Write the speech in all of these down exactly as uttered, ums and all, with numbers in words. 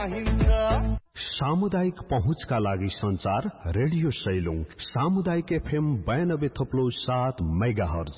चाहिन्छ। सामुदायिक पहुँचका लागि संचार रेडियो सैलुङ सामुदायिक एफएम बयानब्बे थप्लो सात मेगा हर्ज।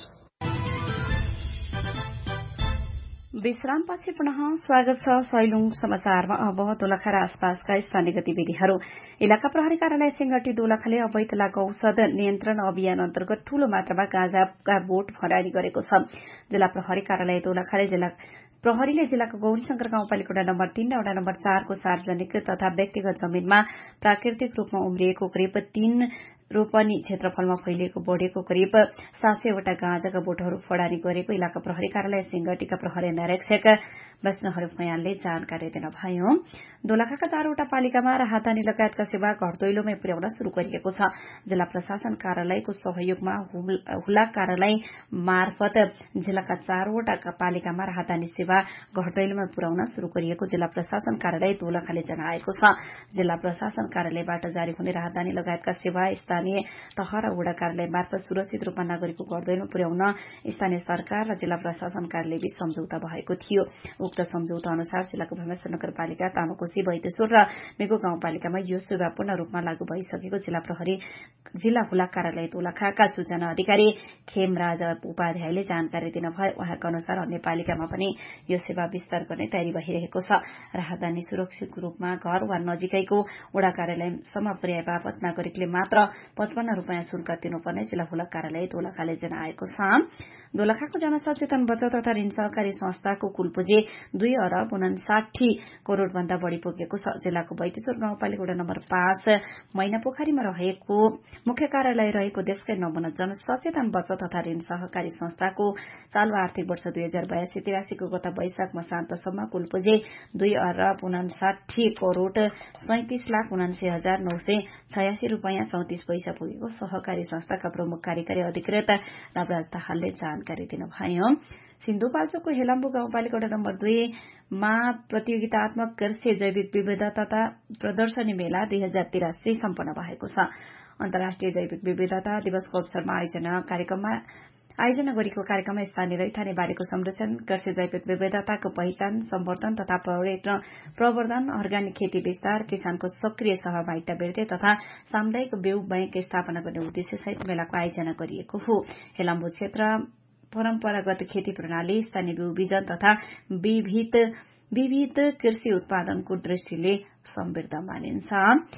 विश्रामपछि पुनः स्वागत छ सैलुङ समाचारमा। अब दोलखा र आसपासका स्थानीय गतिविधिहरू। इलाका प्रहरी कार्यालय सिंगटी दोलखाले अवैध लागु औषध नियन्त्रण अभियान अन्तर्गत ठूलो मात्रामा गाँजाका बोट फरारी गरेको छ। जिल्ला प्रहरी कार्यालय दोलखाले जिल्ला प्रहरीले जिल्लाको गौरीशंकर गाउँपालिका नम्बर तीन र वडा नम्बर चारको सार्वजनिक तथा व्यक्तिगत जमीनमा प्राकृतिक रूपमा उम्रिएको करिब तीन रोपनी क्षेत्रफलमा फैलिएको बढ़ेको करिब सात सयवटा गाँजाका बोटहरू फडारी गरेको इलाका प्रहरी कार्यालय सिंगटीका प्रहरी निरीक्षक वैष्णव फयालले जानकारी दिनुभयो। दोलखाका चारवटा पालिकामा राहदानी लगायतका सेवा घरदैलोमै पुर्याउन शुरू गरिएको छ। जिल्ला प्रशासन कार्यालयको सहयोगमा हुलाक कार्यालय मार्फत जिल्लाका चारवटा पालिकामा राहदानी सेवा घरदैलोमै पुर्याउन शुरू गरिएको जिल्ला प्रशासन कार्यालय दोलखाले जनाएको छ। जिल्ला प्रशासन कार्यालयबाट जारी हुने राहदानी लगायतका सेवा स्थानीय तह र वडा कार्यालय मार्फत सुरक्षित रूपमा नागरिकको घरदैलो पुर्याउन स्थानीय सरकार र जिल्ला प्रशासन कार्यालयबीच सम्झौता भएको थियो। उक्त सम्झौता अनुसार जिल्लाको भीमेश्वर नगरपालिका तामाकोशी बैतेश्वर र मेगो गाउँपालिकामा यो सेवा पूर्ण रूपमा लागू भइसकेको जिल्ला प्रहरी जिल्ला हुलाक कार्यालय दोलखाका सूचना अधिकारी खेमराज उपाध्यायले जानकारी दिनुभयो। उहाँका अनुसार अन्य पालिकामा पनि यो सेवा विस्तार गर्ने तयारी भइरहेको छ। राहदानी सुरक्षित रूपमा घर वा नजिकैको वडा कार्यालयसम्म पुर्याए बापत नागरिकले मात्र पचपन्न रूपियाँ शुल्क तिर्नुपर्ने जिल्ला हुलाक कार्यालय दोलखाले जनाएको छ। दोलखाको जनसचेतन बचत तथा ऋण सहकारी संस्थाको कुल पुँजी दुई अरब उनासाठी करोड़ भन्दा बढ़ी पुगेको छ। जिल्लाको बैतेश्वर गाउँपालिका वडा नम्बर पाँच मैनापोखरीमा रहेको मुख्य कार्यालय रहेको देशकै नमुना जनसचेतन बचत तथा ऋण सहकारी संस्थाको चालू आर्थिक वर्ष दुई हजार बयासी तिरासीको गत वैशाख मसान्तसम्म कुल पुँजी दुई अरब उनासाठी करोड़ सैंतिस लाख उनासी हजार नौ सय छयासी रूपियाँ चौतिस पैसा पुगेको सहकारी संस्थाका प्रमुख कार्यकारी अधिकृत नवराज दाहालले जानकारी दिनुभयो। सिन्धुपाल्चोकको हेलम्बु गाउँपालिका वडा नम्बर दुईमा प्रतियोगितात्मक कृषि जैविक विविधता प्रदर्शनी मेला दुई हजार तिरासी सम्पन्न भएको छ। अन्तर्राष्ट्रिय जैविक विविधता दिवसको अवसरमा आयोजना कार्यक्रममा आयोजना गरिएको कार्यक्रममा स्थानीय रैथाने बारीको संरक्षण कृषि जैविक विविधताको पहिचान सम्वर्धन तथा प्रवर्धन अर्ग्यानिक खेती विस्तार किसानको सक्रिय सहभागिता वृद्धि तथा सामुदायिक बिउ बैंक स्थापना गर्ने उद्देश्यसहित मेलाको आयोजना गरिएको हो। हेलम्बु क्षेत्र परम्परागत खेती प्रणाली स्थानीय बिउ बिजन तथा विविध विविध कृषि उत्पादनको दृष्टिले समृद्ध मानिन्छ।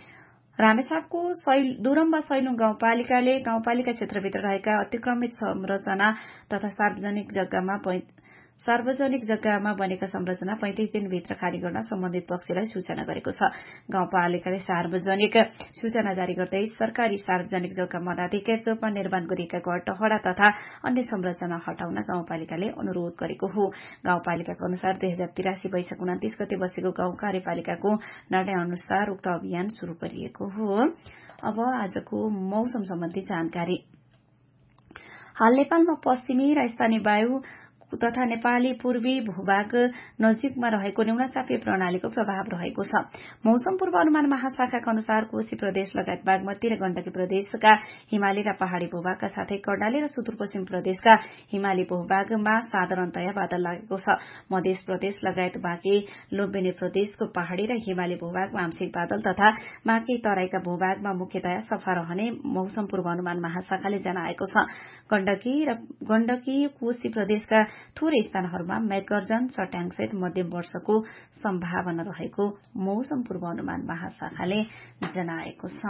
रामेछापको दुरम्बा सैलुङ गाउँपालिकाले गाउँपालिका क्षेत्रभित्र रहेका अतिक्रमित संरचना तथा सार्वजनिक जग्गामा सार्वजनिक जग्गामा बनेका संरचना पैंतिस दिनभित्र खाली गर्न सम्बन्धित पक्षलाई सूचना गरेको छ। गाउँपालिकाले सार्वजनिक सूचना जारी गर्दै सरकारी सार्वजनिक जग्गामा अनाधिकृत रूपमा निर्माण गरिएका घर टहरा तथा अन्य संरचना हटाउन गाउँपालिकाले अनुरोध गरेको हो। गाउँपालिकाको अनुसार दुई हजार तिरासी वैशाख उन्तिस गते बसेको गाउँ कार्यपालिकाको निर्णय अनुसार उक्त अभियान शुरू गरिएको हो। अब आजको मौसम सम्बन्धी जानकारी। हाल नेपालमा पश्चिमी र स्थानीय वायु तथा नेपाली पूर्वी भूभाग नजिकमा रहेको न्यूनचापीय प्रणालीको प्रभाव रहेको छ। मौसम पूर्वानुमान महाशाखाका अनुसार कोशी प्रदेश लगायत बागमती र गण्डकी प्रदेशका हिमाली र पहाड़ी भूभागका साथै कर्णाली र सुदूरपश्चिम प्रदेशका हिमाली भूभागमा साधारणतया बादल लागेको छ। मध्य प्रदेश लगायत बाँकी लोम्बिनी प्रदेशको पहाड़ी र हिमाली भूभागमा आंशिक बादल तथा बाँकी तराईका भूभागमा मुख्यतया सफा रहने मौसम पूर्वानुमान महाशाखाले जनाएको छ। गण्डकी र गण्डकी कोशी प्रदेशका थोरै स्थानहरूमा मेघगर्जन चट्याङसहित मध्यम वर्षाको सम्भावना रहेको मौसम पूर्वानुमान महाशाखाले जनाएको छ।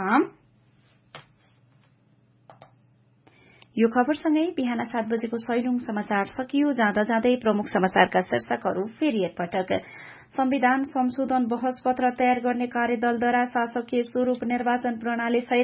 यो खबरसँगै बिहान सात बजेको सैलुङ समाचार सकियो। जाँदा जाँदै प्रमुख समाचारका शीर्षकहरू फेरि एकपटक। संविधान संशोधन बहस पत्र तयार गर्ने कार्यदलद्वारा शासकीय स्वरूप निर्वाचन प्रणाली